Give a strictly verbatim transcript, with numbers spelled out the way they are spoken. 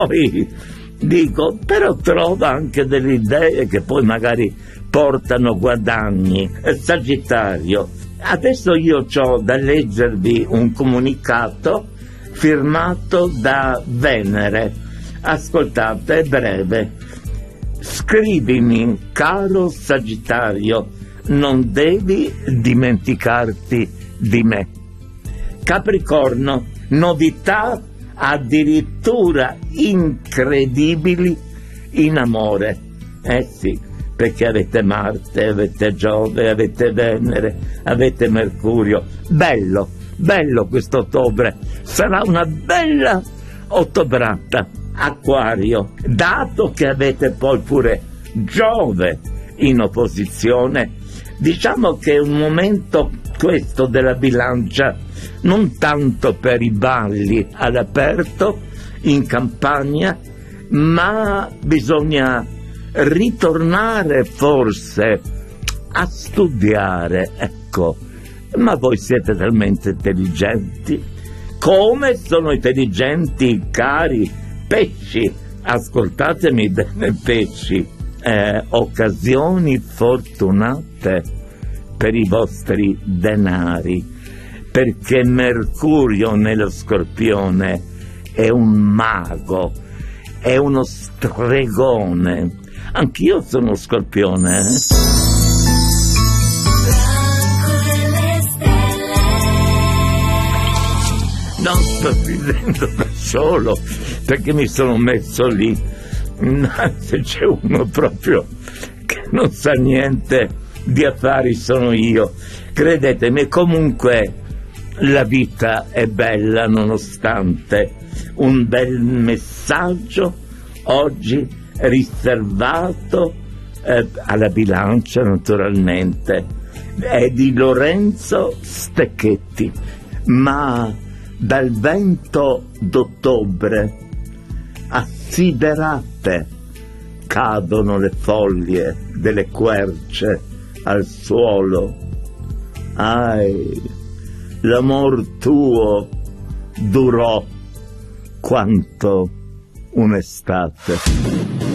Poi dico, però trova anche delle idee che poi magari portano guadagni. Sagittario, adesso io ho da leggervi un comunicato firmato da Venere. Ascoltate, è breve. Scrivimi, caro Sagittario, non devi dimenticarti di me. Capricorno, novità addirittura incredibili in amore. Eh sì, perché avete Marte, avete Giove, avete Venere, avete Mercurio. Bello, bello questo ottobre. Sarà una bella ottobrata. Acquario, dato che avete poi pure Giove in opposizione, diciamo che è un momento questo della bilancia non tanto per i balli all'aperto in campagna, ma bisogna ritornare forse a studiare, ecco. Ma voi siete talmente intelligenti. Come sono intelligenti, cari pesci? Ascoltatemi bene, pesci. Eh, occasioni fortunate per i vostri denari, perché Mercurio nello Scorpione è un mago, è uno stregone. Anch'io sono Scorpione, eh? Non sto ridendo da solo perché mi sono messo lì. Se c'è uno proprio che non sa niente di affari sono io. Credetemi, comunque la vita è bella nonostante. Un bel messaggio oggi riservato eh, alla bilancia, naturalmente, è di Lorenzo Stecchetti. Ma dal vento d'ottobre assiderate cadono le foglie delle querce al suolo. Ai, l'amor tuo durò quanto un'estate.